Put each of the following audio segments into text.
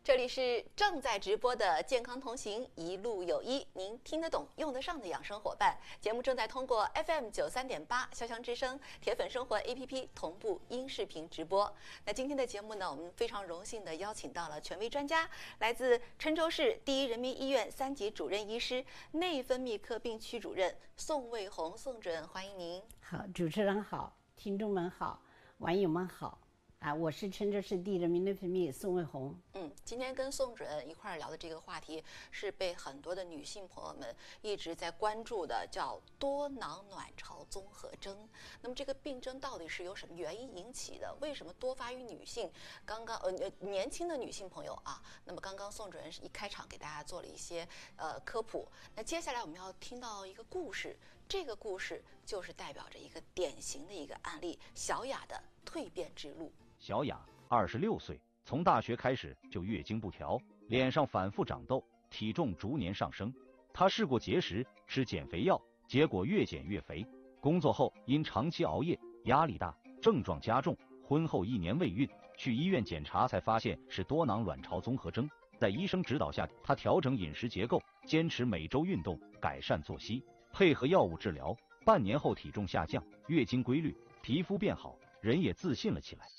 这里是正在直播的健康同行，一路有医，您听得懂、用得上的养生伙伴。节目正在通过 FM 93.8潇湘之声、铁粉生活 APP 同步音视频直播。那今天的节目呢，我们非常荣幸的邀请到了权威专家，来自郴州市第一人民医院3级主任医师、内分泌科病区主任宋卫红宋主任，欢迎您。 好，主持人好，听众们好，网友们好。我是郴州市第一人民内分泌宋卫红。 今天跟宋主任一块儿聊的这个话题是被很多的女性朋友们一直在关注的，叫多囊卵巢综合征。那么这个病症到底是由什么原因引起的？为什么多发于女性？年轻的女性朋友啊。那么刚刚宋主任一开场给大家做了一些科普。那接下来我们要听到一个故事，这个故事就是代表着一个典型的一个案例，小雅的蜕变之路。 小雅26岁，从大学开始就月经不调，脸上反复长痘，体重逐年上升。她试过节食，吃减肥药，结果越减越肥。工作后因长期熬夜，压力大，症状加重。婚后1年未孕，去医院检查才发现是多囊卵巢综合征。在医生指导下，她调整饮食结构，坚持每周运动，改善作息，配合药物治疗，半年后体重下降，月经规律，皮肤变好，人也自信了起来。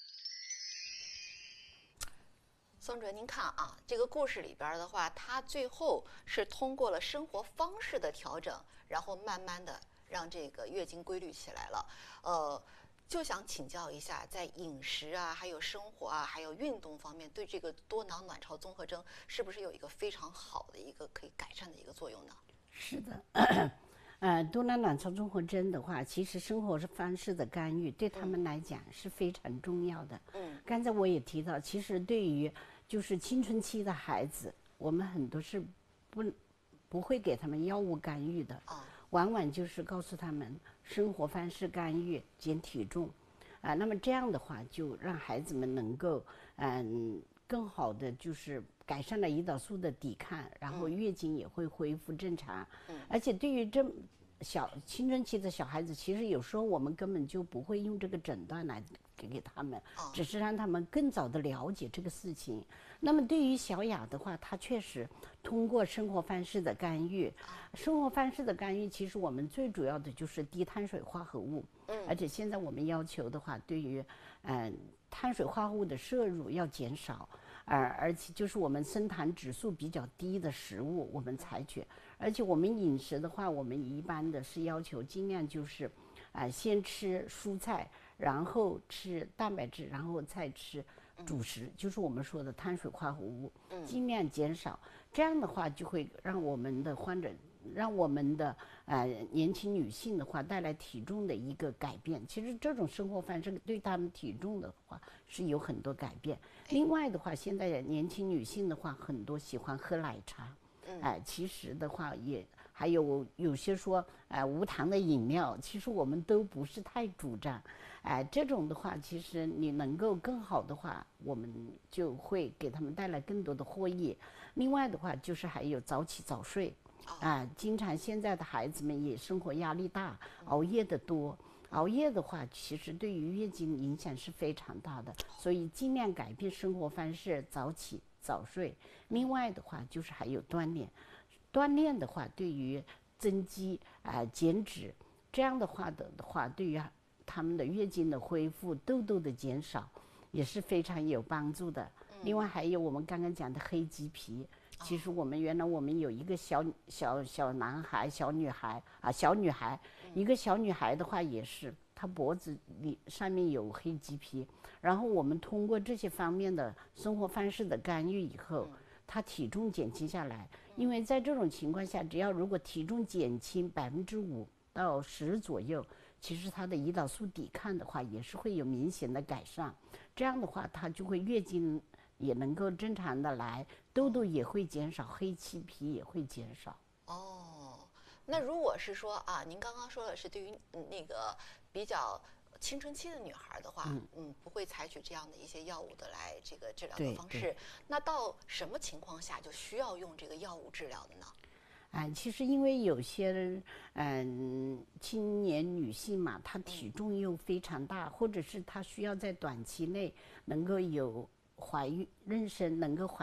宋主任，您看啊，这个故事里边的话，他最后是通过了生活方式的调整，然后慢慢的让这个月经规律起来了。就想请教一下，在饮食啊，还有生活啊，还有运动方面，对这个多囊卵巢综合征是不是有一个非常好的一个可以改善的一个作用呢？ 是的。多囊卵巢综合征的话，其实生活方式的干预对他们来讲是非常重要的。刚才我也提到，其实对于就是青春期的孩子，我们很多是不会给他们药物干预的，往往就是告诉他们生活方式干预、减体重，那么这样的话就让孩子们能够更好的就是改善了胰岛素的抵抗，然后月经也会恢复正常。而且对于这青春期的小孩子，其实有时候我们根本就不会用这个诊断来给他们，只是让他们更早的了解这个事情。那么对于小雅的话，她确实通过生活方式的干预，生活方式的干预，其实我们最主要的就是低碳水化合物。而且现在我们要求的话，对于碳水化合物的摄入要减少，而且就是我们升糖指数比较低的食物我们采取。而且我们饮食的话，我们一般的是要求尽量就是先吃蔬菜，然后吃蛋白质，然后再吃主食，就是我们说的碳水化合物，尽量减少。这样的话就会让我们的患者，让我们的年轻女性的话带来体重的一个改变。其实这种生活方式对他们体重的话是有很多改变。另外的话，现在年轻女性的话很多喜欢喝奶茶，其实的话也还有些说无糖的饮料，其实我们都不是太主张。这种的话，其实你能够更好的话，我们就会给他们带来更多的获益。另外的话，就是还有早起早睡。经常现在的孩子们也生活压力大，熬夜的多。熬夜的话，其实对于月经影响是非常大的，所以尽量改变生活方式，早起早睡。另外的话，就是还有锻炼。锻炼的话，对于增肌减脂，这样的话对于他们的月经的恢复、痘痘的减少，也是非常有帮助的。另外还有我们刚刚讲的黑鸡皮。其实原来我们有一个小男孩、小女孩，一个小女孩的话也是，她脖子上面有黑鸡皮，然后我们通过这些方面的生活方式的干预以后，她体重减轻下来。因为在这种情况下，只要如果体重减轻5%到10%左右，其实她的胰岛素抵抗的话也是会有明显的改善。这样的话，她就会月经也能够正常的来，痘痘也会减少，黑漆皮也会减少。 那如果是说您刚刚说的是对于那个比较青春期的女孩的话，不会采取这样的一些药物的来这个治疗的方式。那到什么情况下就需要用这个药物治疗的呢？ 其实因为有些青年女性嘛，她体重又非常大，或者是她需要在短期内能够有妊娠，能够怀